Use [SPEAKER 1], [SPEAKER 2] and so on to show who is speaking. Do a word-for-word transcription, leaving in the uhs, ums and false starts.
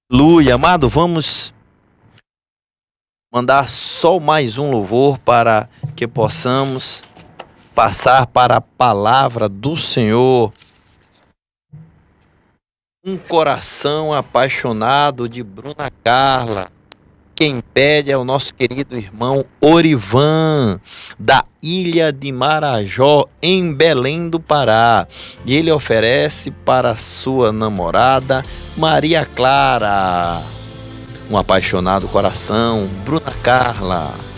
[SPEAKER 1] Aleluia, amado, vamos mandar só mais um louvor para que possamos passar para a palavra do Senhor. Um coração apaixonado de Bruna Carla. Quem pede é o nosso querido irmão Orivan, da ilha de Marajó, em Belém do Pará. E ele oferece para sua namorada, Maria Clara. Um apaixonado coração, Bruna Carla.